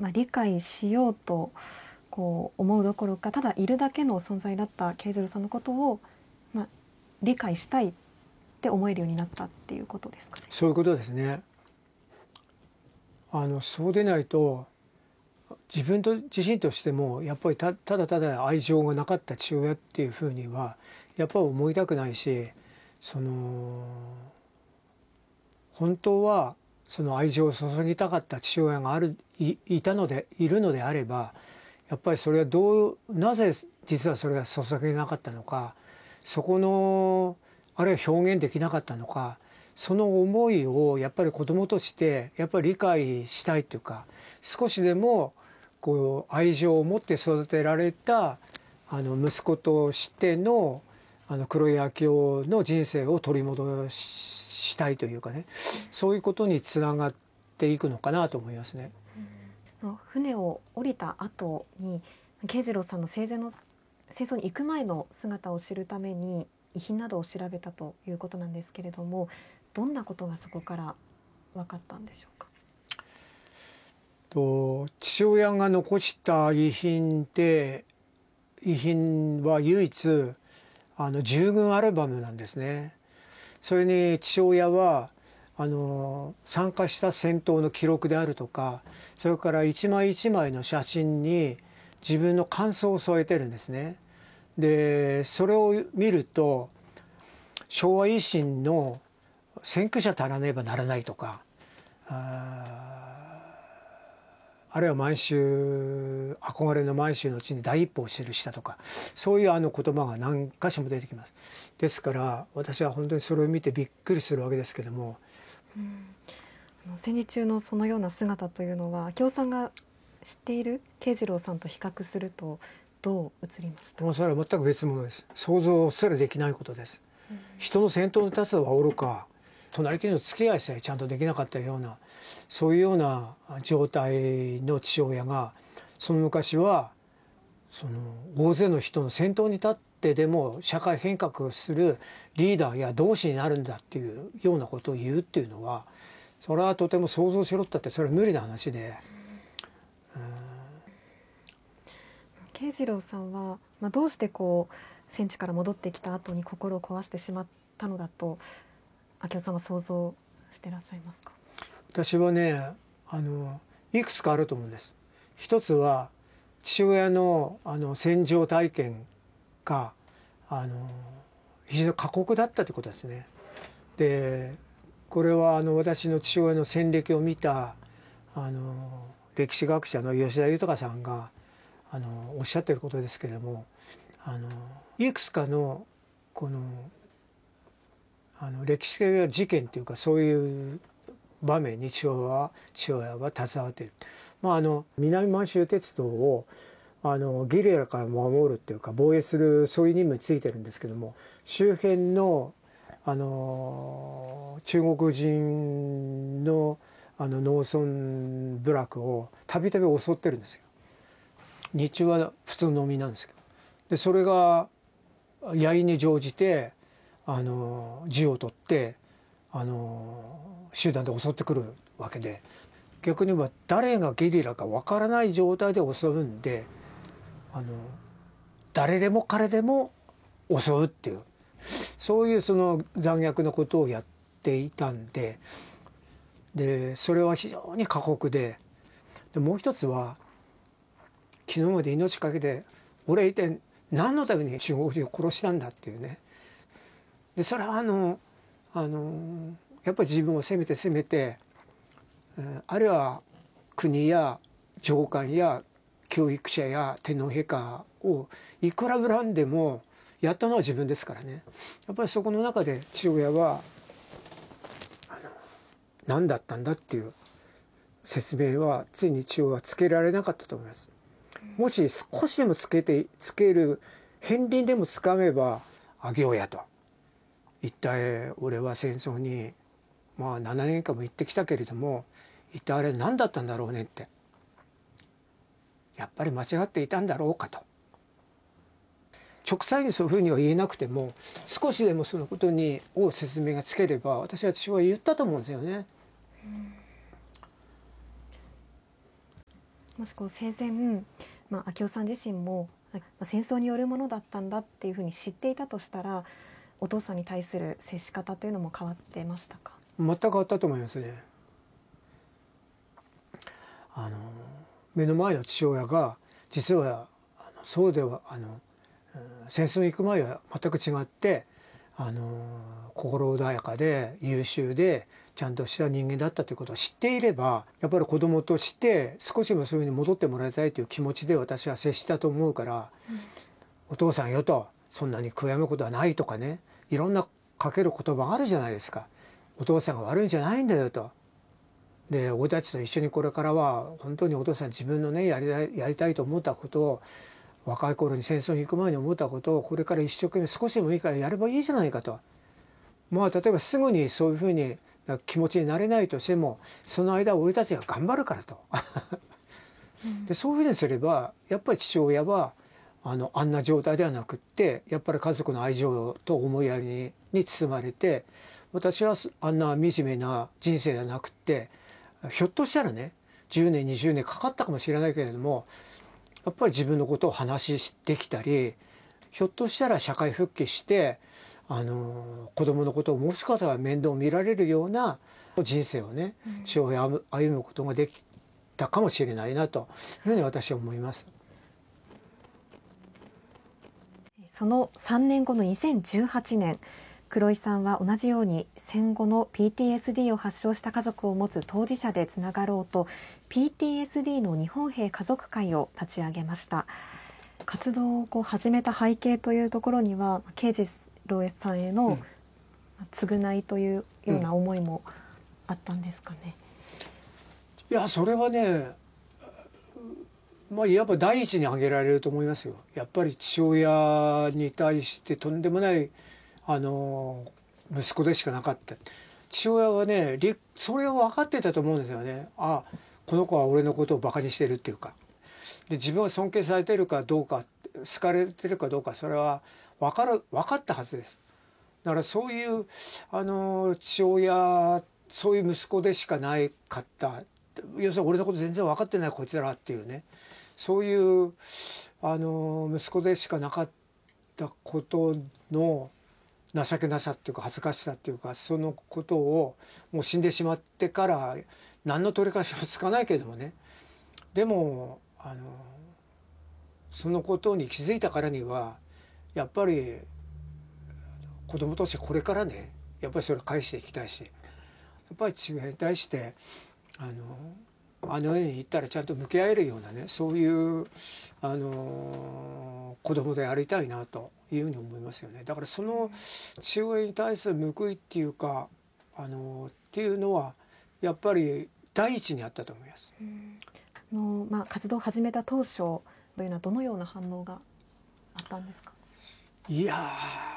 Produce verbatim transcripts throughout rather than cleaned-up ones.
まあ、理解しようとこう思うどころか、ただいるだけの存在だった慶次郎さんのことを、まあ、理解したいって思えるようになったっていうことですかね。 そういうことですね。あのそうでないと自分と自身としてもやっぱり た, ただただ愛情がなかった父親っていうふうにはやっぱり思いたくないし、その本当はその愛情を注ぎたかった父親がある い, いたのでいるのであれば、やっぱりそれはどうなぜ実はそれが注げなかったのか、そこのあるいは表現できなかったのか、その思いをやっぱり子どもとしてやっぱり理解したいというか、少しでもこう愛情を持って育てられたあの息子としてのあの黒井秋夫の人生を取り戻したいというかね、そういうことにつながっていくのかなと思いますね。 うん、船を降りた後に慶次郎さんの生前の戦争に行く前の姿を知るために遺品などを調べたということなんですけれども、どんなことがそこから分かったんでしょうか。 と父親が残した遺品で遺品は唯一あの従軍アルバムなんですね。それに父親はあの参加した戦闘の記録であるとか、それから一枚一枚の写真に自分の感想を添えてるんですね。でそれを見ると昭和維新の先駆者たらねばならないとか、ああるいは満州憧れの満州の地に第一歩を記したとか、そういうあの言葉が何箇所も出てきます。ですから私は本当にそれを見てびっくりするわけですけども、 うん、あの戦時中のそのような姿というのは秋夫さんが知っている慶次郎さんと比較するとどう映りましたか。 もうそれは全く別物です。想像すらできないことです。うん、人の先頭に立つはおろか、隣きりの付き合いさえちゃんとできなかったような、そういうような状態の父親がその昔はその大勢の人の先頭に立ってでも社会変革するリーダーや同志になるんだっていうようなことを言うっていうのは、それはとても想像しろったってそれは無理な話で、うん、 慶次郎さんは、まあ、どうしてこう戦地から戻ってきた後に心を壊してしまったのだと秋夫さんは想像してらっしゃいますか。 私はね、あのいくつかあると思うんです。一つは父親のあの戦場体験があの非常に過酷だったということですね。でこれはあの私の父親の戦歴を見たあの歴史学者の吉田豊さんがあのおっしゃっていることですけれども、あのいくつかのこのあの歴史的な事件というかそういう場面に父親は父親は携わっている。まあ、あの南満州鉄道をあのゲリラから守るっていうか防衛するそういう任務についてるんですけども、周辺のあの中国人のあの農村部落をたびたび襲ってるんですよ。日中は普通の農民なんですけど、でそれが野因に乗じてあの銃を取ってあの集団で襲ってくるわけで、逆に言えば誰がゲリラかわからない状態で襲うんで、あの誰でも彼でも襲うっていう、そういうその残虐なことをやっていたんで、でそれは非常に過酷で、でもう一つは昨日まで命かけて俺は一体何のために中国人を殺したんだっていうね。でそれはあのあのやっぱり自分を責めて責めて、あるいは国や上官や教育者や天皇陛下をいくら恨んでもやったのは自分ですからね。やっぱりそこの中で父親はあの何だったんだっていう説明はついに父親はつけられなかったと思います。もし少しでもつけてつける片鱗でもつかめばあげようやと、一体俺は戦争にまあななねんかんも行ってきたけれども一体あれ何だったんだろうねって、やっぱり間違っていたんだろうかと、直裁にそういうふうには言えなくても少しでもそのことにを説明がつければ私は父親は言ったと思うんですよね。 もしこう生前、まあ、明夫さん自身もまあ戦争によるものだったんだっていうふうに知っていたとしたら、お父さんに対する接し方というのも変わってましたか？ 全く変わったと思いますね。あの目の前の父親が実はあのそうではあのうん戦争に行く前は全く違って、あの心穏やかで優秀でちゃんとした人間だったということを知っていれば、やっぱり子供として少しもそういうふうに戻ってもらいたいという気持ちで私は接したと思うから、うん、お父さんよとそんなに悔やむことはないとかね、いろんなかける言葉があるじゃないですか。お父さんが悪いんじゃないんだよと。で俺たちと一緒にこれからは本当にお父さん自分のねやりたいやりたいと思ったことを、若い頃に戦争に行く前に思ったことをこれから一生懸命少しでもいいからやればいいじゃないかと。まあ例えばすぐにそういうふうに気持ちになれないとしても、その間俺たちが頑張るからとでそういうふうにすればやっぱり父親はあのあんな状態ではなくって、やっぱり家族の愛情と思いやりにに包まれて、私はあんな惨めな人生ではなくって、ひょっとしたらねじゅうねんにじゅうねんかかったかもしれないけれども、やっぱり自分のことを話してきたり、ひょっとしたら社会復帰してあの子供のことをもう少しは面倒を見られるような人生をね、父親は歩むことができたかもしれないなというふうに私は思います。 そのさんねんごのにせんじゅうはちねん、黒井さんは同じように戦後の ピーティーエスディー を発症した家族を持つ当事者でつながろうと ピーティーエスディー の日本兵家族会を立ち上げました。活動をこう始めた背景というところには、慶次郎さんへの償いというような思いもあったんですかね。 うん、いやそれはね、まあ、いわば第一に挙げられると思いますよ。やっぱり父親に対してとんでもないあの息子でしかなかった。父親はねそれを分かってたと思うんですよね。あこの子は俺のことをバカにしてるっていうか、で自分は尊敬されてるかどうか、好かれてるかどうか、それは分かる分かったはずです。だからそういうあの父親、そういう息子でしかないかった、要するに俺のこと全然分かってないこいつらっていうね、そういうあの息子でしかなかったことの情けなさっていうか恥ずかしさっていうか、そのことをもう死んでしまってから何の取り返しもつかないけれどもね、でもあのそのことに気づいたからにはやっぱり子供としてこれからねやっぱりそれを返していきたいし、やっぱり父親に対してあのあの世に行ったらちゃんと向き合えるようなね、そういうあの子供でありたいなというふうに思いますよね。だからその父親に対する報いっていうかあのっていうのはやっぱり第一にあったと思います。 うんあのまあ、活動を始めた当初というのはどのような反応があったんですか？ いや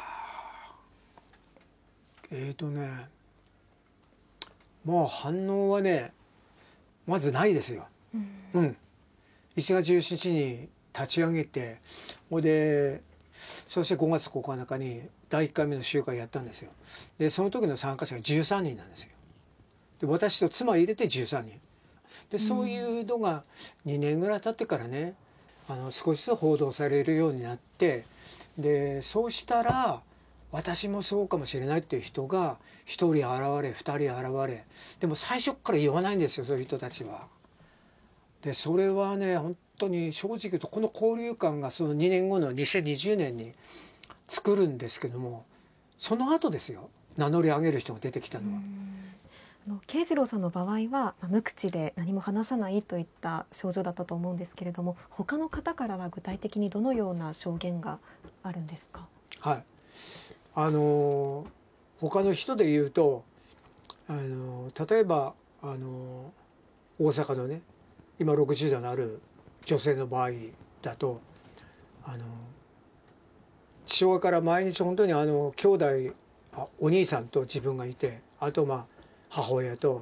えーとねまあ反応はねまずないですよ。うん、うん、いちがつじゅうしちにちに立ち上げて、ほいでそしてごがつここのかにだいいっかいめの集会やったんですよ。でその時の参加者がじゅうさんにんなんですよ。で私と妻入れてじゅうさんにんで、そういうのがにねんぐらい経ってからねあの少しずつ報道されるようになって、でそうしたら私もそうかもしれないっていう人がひとり現れふたり現れ、でも最初から言わないんですよそういう人たちは。でそれはね本当に正直言うとこの交流館がそのにねんごのにせんにじゅうねんに作るんですけども、その後ですよ名乗り上げる人が出てきたのは。 あの慶次郎さんの場合は、まあ、無口で何も話さないといった症状だったと思うんですけれども、他の方からは具体的にどのような証言があるんですか？ はい、あの他の人で言うとあの例えばあの大阪のね今ろくじゅうだいのある女性の場合だと、あの父親から毎日本当にあの兄弟あお兄さんと自分がいて、あとまあ母親と、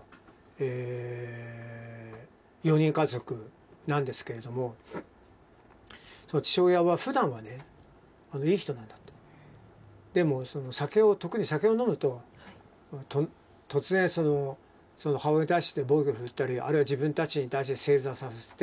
えー、よにん家族なんですけれども、その父親は普段はねあのいい人なんだと。でもその酒を特に酒を飲むと、と突然そのその母親に対して暴力を振ったり、あるいは自分たちに対して正座させて